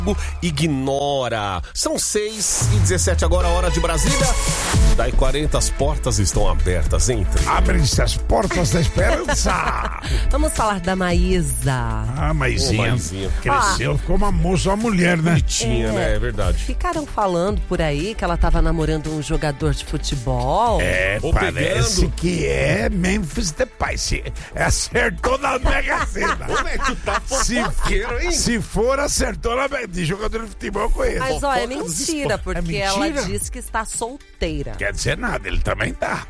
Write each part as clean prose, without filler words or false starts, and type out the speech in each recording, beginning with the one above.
Ignora. São 6h17 agora, hora de Brasília. Daí 40, as portas estão abertas. Entre. Abrem-se as portas da esperança. Vamos falar da Maísa. Ah, Maisinha. Cresceu, ficou uma moça, uma mulher, né? Bonitinha, né? É verdade. Ficaram falando por aí que ela tava namorando um jogador de futebol. Ou Parece pegando. que é Memphis Depay. Acertou na Mega Sena. Como é que tu tá fofoqueiro, hein? Se for, acertou na Mega. De jogador de futebol eu conheço. Mas ó, é Fofoca dos mentira, esportes. porque É ela mentira? disse que está solteira. Quer dizer nada, ele também tá.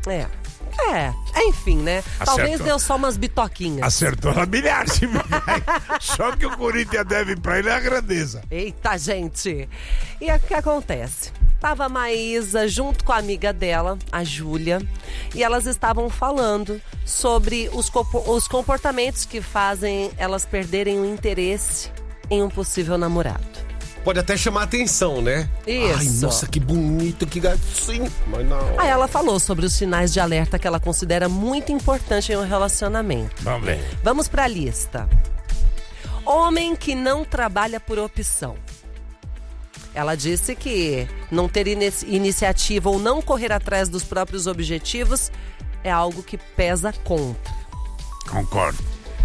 Enfim, né? Talvez Acertou. deu só umas bitoquinhas. Acertou na milhar, se só que o Corinthians deve pra ele é a grandeza. Eita, gente! E o que acontece? Tava a Maísa junto com a amiga dela, a Júlia, e elas estavam falando sobre os comportamentos que fazem elas perderem o interesse em um possível namorado. Pode até chamar atenção, né? Isso. Ai, nossa, que bonito, que gatinho. Mas não. Aí ela falou sobre os sinais de alerta que ela considera muito importante em um relacionamento. Vamos ver. Vamos pra lista. Homem que não trabalha por opção. Ela disse que não ter iniciativa ou não correr atrás dos próprios objetivos é algo que pesa contra. Concordo.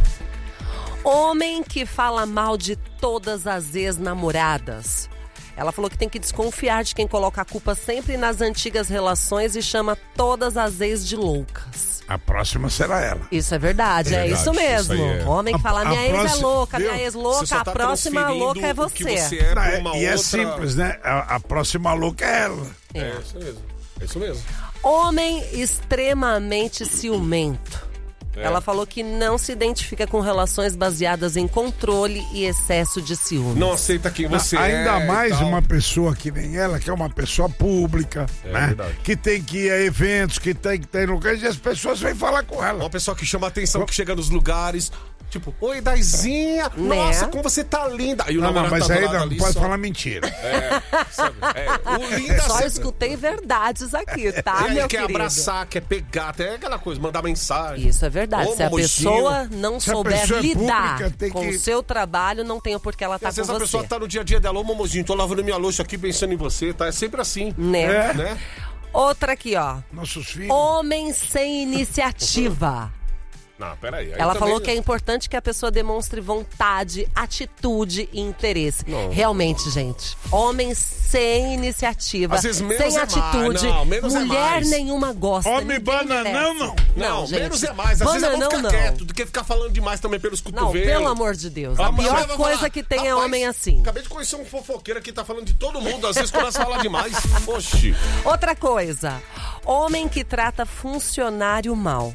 Homem que fala mal de todas as ex-namoradas. Ela falou que tem que desconfiar de quem coloca a culpa sempre nas antigas relações e chama todas as ex de loucas. A próxima será ela. Isso é verdade, é verdade, isso mesmo. isso aí é. Homem que fala, A minha ex é próxima- louca, viu? minha ex Você louca, só a tá próxima transferindo louca é o que você. você é pra uma E é outra. simples, né? A próxima louca é ela. É isso mesmo. É isso mesmo. Homem extremamente ciumento. Ela falou que não se identifica com relações baseadas em controle e excesso de ciúme. Não aceita quem você é. Ainda mais e tal. uma pessoa que nem ela, que é uma pessoa pública, né? verdade. Que tem que ir a eventos, que tem que ter lugares e as pessoas vêm falar com ela. Uma pessoa que chama atenção, que chega nos lugares. Tipo, oi, Daizinha. Nossa, como você tá linda. Aí o Não, namorado mas tá do aí lado não ali, pode só- falar mentira. sabe? O linda Só sempre- escutei verdades aqui, tá, E aí meu quer querido? abraçar, quer pegar, até aquela coisa, mandar mensagem. Isso é verdade. Ô, Se a mamozinho. pessoa não Se a souber pessoa é lidar pública, tem com que- o seu trabalho, não tem o porquê ela E tá às com vezes a você. pessoa tá no dia a dia dela, ô mamozinho, tô lavando minha louça aqui pensando em você, tá? É sempre assim. Né? Né? Outra aqui, ó. Nossos filhos. Homem sem iniciativa. Não, peraí. aí Ela também- falou que é importante que a pessoa demonstre vontade, atitude e interesse. Não. Realmente, gente, homem sem iniciativa, Às vezes menos sem é atitude, mais. Não, menos é mulher mais. nenhuma gosta. Homem ninguém bananão, merece. Não, gente, menos é mais. Às vezes é bom bananão ficar não. quieto do que ficar falando demais também pelos Não, cotovelos. pelo amor de Deus. Ah, A mas pior eu vou coisa falar, que tem é rapaz, homem assim. Acabei de conhecer um fofoqueiro que tá falando de todo mundo. Às vezes começa a falar demais. Oxi. Outra coisa, homem que trata funcionário mal.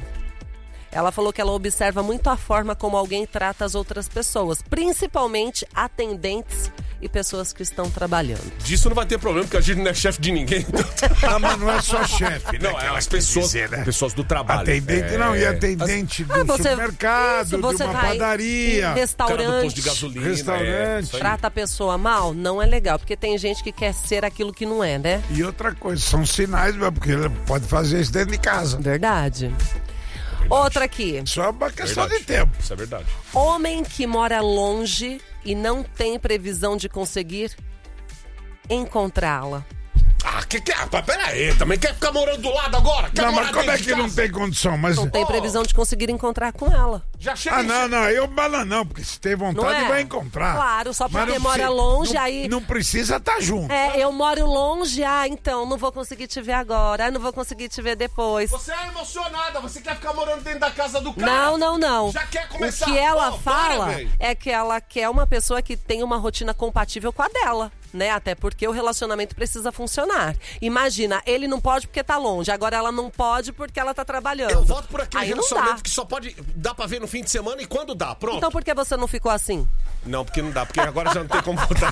Ela falou que ela observa muito a forma como alguém trata as outras pessoas, principalmente atendentes e pessoas que estão trabalhando. Disso não vai ter problema, porque a gente não é chefe de ninguém. Não, mas não é só chefe, né? Não, que é ela as quer pessoas, dizer, né? pessoas do trabalho. Atendente não, e atendente do supermercado, isso, de você uma vai padaria. em Cara do restaurante, posto de gasolina. Restaurante. isso aí. trata a pessoa mal, não é legal, porque tem gente que quer ser aquilo que não é, né? E outra coisa, são sinais, meu, porque ele pode fazer isso dentro de casa. Verdade. Outra aqui, Só uma questão Verdade. de tempo. Isso é verdade. homem que mora longe e não tem previsão de conseguir encontrá-la. Ah, que é? Pera aí, também quer ficar morando do lado agora? Quer Não, morar mas como é dentro que de não casa? tem condição? Mas... Não tem previsão de conseguir encontrar com ela. Já chega Ah, em- não, eu não, porque se tem Não vontade é? vai encontrar. Claro, só Mas porque não mora precisa- longe, não- aí... Não precisa estar junto. Eu moro longe, então não vou conseguir te ver agora, não vou conseguir te ver depois. Você é emocionada, você quer ficar morando dentro da casa do cara. Não. Já quer começar? O que ela Pô, fala para, véi. é que ela quer uma pessoa que tenha uma rotina compatível com a dela, né? Até porque o relacionamento precisa funcionar. Imagina, ele não pode porque tá longe, agora ela não pode porque ela tá trabalhando. Eu voto por aquele Aí não relacionamento dá. que só pode... Dá pra ver no fim de semana e quando dá, pronto. Então por que você não ficou assim? Não, porque não dá, porque agora já não tem como voltar.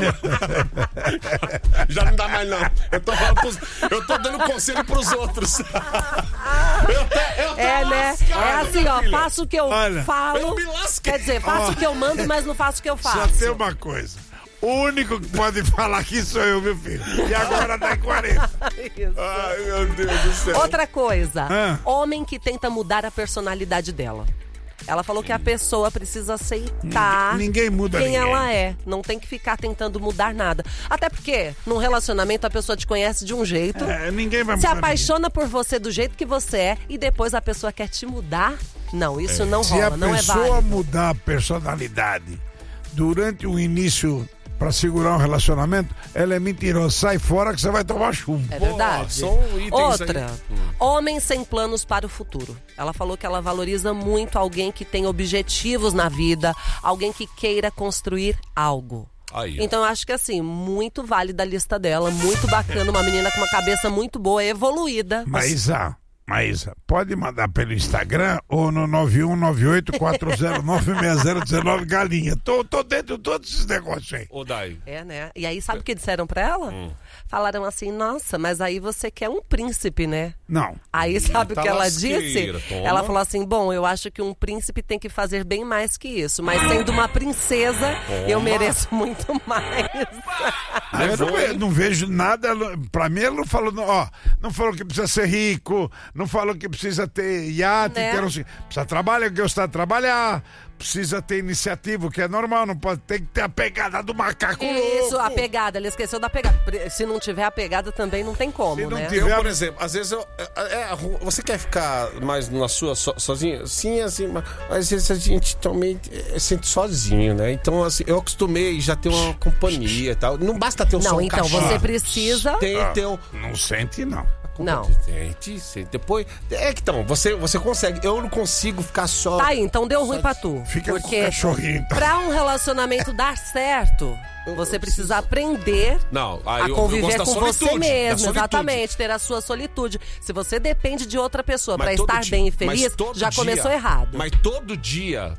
Já não dá mais, não. Eu tô dando conselho pros outros. Eu tô Né? lascado, É assim, minha ó, filha. faço o que eu Olha, falo. eu me lasquei. Quer dizer, faço o que eu mando, mas não faço o que eu Só faço. tem uma coisa. O único que pode falar aqui sou eu, meu filho. E agora dá 40. Isso. Ai, meu Deus do céu. Outra coisa, Ah. homem que tenta mudar a personalidade dela. Ela falou que a pessoa precisa aceitar Ninguém muda quem ninguém. ela é. Não tem que ficar tentando mudar nada. Até porque, num relacionamento, a pessoa te conhece de um jeito, Ninguém vai se mudar apaixona por você do jeito que você é e depois a pessoa quer te mudar. Não, isso não Se a rola, não é pessoa válido. mudar a personalidade durante o início pra segurar um relacionamento, ela é mentirosa. Sai fora que você vai tomar chumbo. É verdade. são itens Outra, aí. homem sem planos para o futuro. Ela falou que ela valoriza muito alguém que tem objetivos na vida, alguém que queira construir algo. Aí, ó. Então eu acho que assim, muito válida a lista dela, muito bacana, uma menina com uma cabeça muito boa, evoluída. Maísa, pode mandar pelo Instagram ou no 9198-409-6019 galinha. Tô dentro de todos esses negócios aí. Ô, Dai. É, né? E aí, sabe o que disseram pra ela? Falaram assim, nossa, mas aí você quer um príncipe, né? Não. Aí sabe o que ela lasqueira, disse? toma. Ela falou assim, bom, eu acho que um príncipe tem que fazer bem mais que isso. Mas sendo uma princesa, eu mereço muito mais. Eu não vejo nada. Pra mim, ela não falou, não falou que precisa ser rico, não falou que precisa ter iate, Né? precisa trabalhar, gostar de trabalhar, precisa ter iniciativa, que é normal, não pode ter que ter a pegada do macaco Isso, louco. a pegada, ele esqueceu da pegada. Se não tiver a pegada também não tem como, Se não né? tiver- Eu, por exemplo, às vezes você quer ficar mais na sua sozinho? Sim, assim, mas às vezes a gente também sente sozinho, né? Então, assim, eu acostumei já ter uma companhia e tal. Não basta ter um Não, som então cachorro. você precisa... Tem que ter um... Não sente, não. Não. Sente. Depois... então, você consegue. Eu não consigo ficar só... Tá aí, então deu ruim pra tu. Fica com o Porque cachorrinho. Então. pra um relacionamento dar certo, você precisa aprender Não, a eu conviver gosto da com você solitude, da mesmo, solitude. exatamente, ter a sua solitude. Se você depende de outra pessoa Mas pra todo estar dia- bem e mas feliz, todo já dia- começou errado. Mas todo dia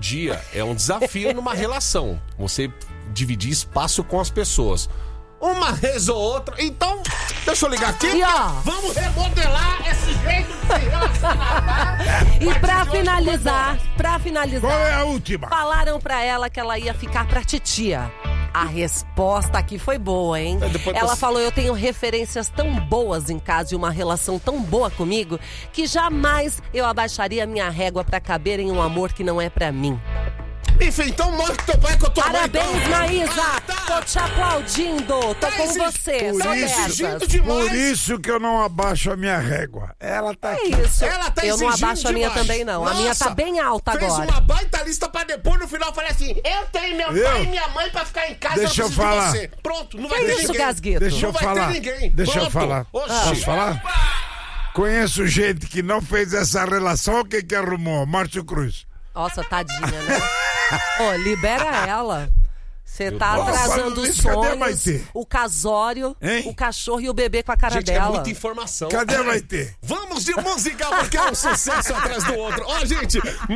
é um desafio numa relação. Você dividir espaço com as pessoas. Uma vez ou outra. Então, deixa eu ligar aqui. E ó, Vamos remodelar esse jeito de se relacionar. e pra finalizar, Qual é a última? falaram pra ela que ela ia ficar pra titia. A resposta aqui foi boa, hein? Depois Ela você- falou, eu tenho referências tão boas em casa e uma relação tão boa comigo que jamais eu abaixaria minha régua pra caber em um amor que não é pra mim. Enfim, então mostra teu pai com a tua mãe. Parabéns, então. Maísa! Tá. Tô te aplaudindo! Tô Tá com você! por São isso- dessas. exigindo demais. Por isso que eu não abaixo a minha régua. Ela tá É aqui. isso. Ela tá eu não exigindo abaixo a minha demais. também, não. A minha Nossa, tá bem alta fez agora. uma baita lista pra depois, no final, falei assim, eu tenho meu Eu? pai e minha mãe pra ficar em casa, Deixa eu eu preciso falar. de você. Pronto, não vai Que ter isso, ninguém. Gasguito? Deixa eu Não vai ter falar. ninguém. Deixa eu Pronto. falar. Oxi. Posso falar? Conheço gente que não fez essa relação, o que arrumou? Márcio Cruz. Nossa, tadinha, né? Ô, libera ela. Você tá Deus. atrasando Falando os nisso, cadê a sonhos, Maitê? o casório, Hein? o cachorro e o bebê com a cara Gente, é dela. muita informação. Cadê vai ter? Vamos de música, porque é um sucesso atrás do outro. Ó, gente,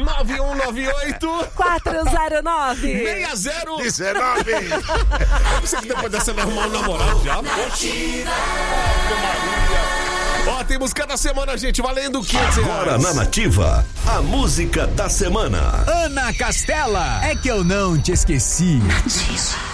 9198 409. 60. 19. Você que depois dessa me arrumar um namorado já, poxa. Ó, tem música da semana, gente, valendo 15 Agora na Nativa, a música da semana. Ana Castela, é que eu não te esqueci.